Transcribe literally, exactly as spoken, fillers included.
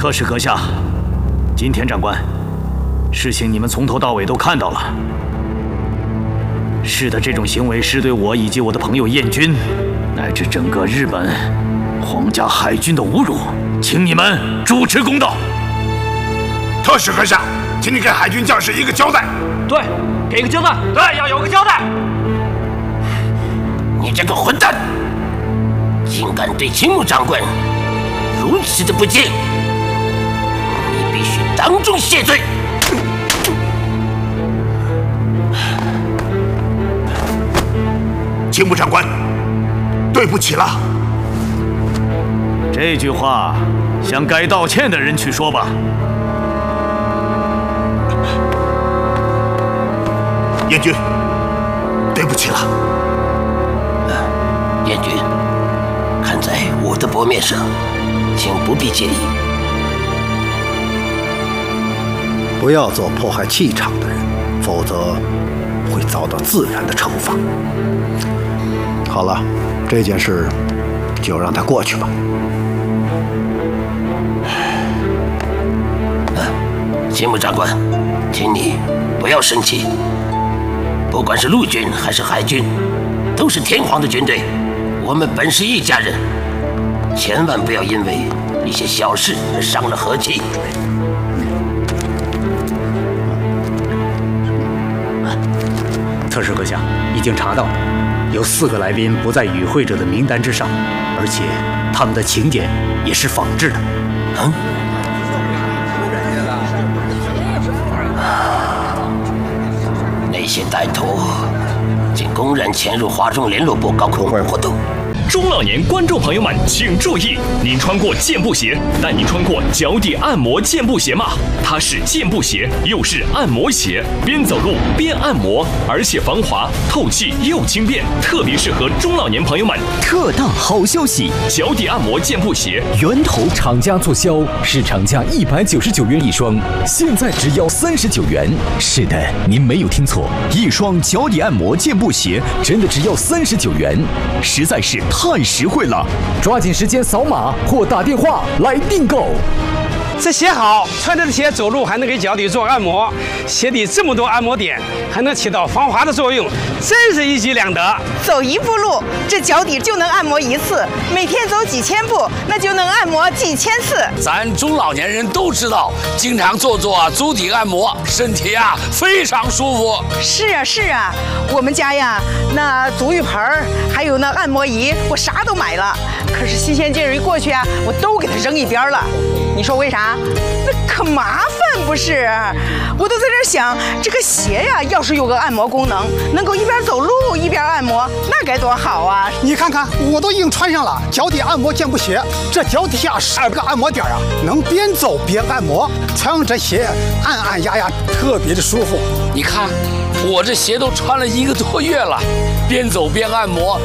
特使阁下，金田长官，事情你们从头到尾都看到了。是的，这种行为是对我以及我的朋友燕军，乃至整个日本皇家海军的侮辱，请你们主持公道。 特使阁下，请你给海军将士一个交代。 对，给个交代。对，要有个交代。 你这个混蛋，竟敢对青木长官如此的不敬，你必须当众谢罪。 青木长官，对不起了。 这句话向该道歉的人去说吧。 燕军，对不起了。 燕军，看在我的薄面上，请不必介意。 不要做破坏气场的人，否则会遭到自然的惩罚。好了，这件事就让它过去吧。 青木长官，请你不要生气。不管是陆军还是海军，都是天皇的军队，我们本是一家人，千万不要因为一些小事而伤了和气。 特使阁下，已经查到了，有四个来宾不在与会者的名单之上，而且他们的请柬也是仿制的。 嗯。那些歹徒竟公然潜入华中联络部搞恐怖活动。 中老年观众朋友们请注意，您穿过健步鞋，但您穿过脚底按摩健步鞋吗？它是健步鞋，又是按摩鞋，边走路边按摩，而且防滑、透气又轻便，特别适合中老年朋友们。 特大好消息！ 脚底按摩健步鞋源头厂家促销，市场价一百九十九元一双，现在只要三十九元。是的，您没有听错，一双脚底按摩健步鞋真的只要三十九元，实在是太实惠了！抓紧时间扫码或打电话来订购。 这鞋好，穿着鞋走路还能给脚底做按摩，鞋底这么多按摩点，还能起到防滑的作用，真是一举两得。 走一步路，这脚底就能按摩一次；每天走几千步，那就能按摩几千次。 咱中老年人都知道，经常做做足底按摩，身体啊非常舒服。 是啊是啊，我们家呀，那足浴盆还有那按摩仪，我啥都买了。可是新鲜劲儿一过去啊，我都给它扔一边了。你说为啥？那可麻烦不是？我都在这想，这个鞋呀，要是有个按摩功能，能够一边走路一边按摩，那该多好啊！ 你看看，我都已经穿上了脚底按摩健步鞋，这脚底下十二个按摩点啊，能边走边按摩，穿上这鞋按按压压，特别的舒服。 你看，我这鞋都穿了一个多月了，边走边按摩，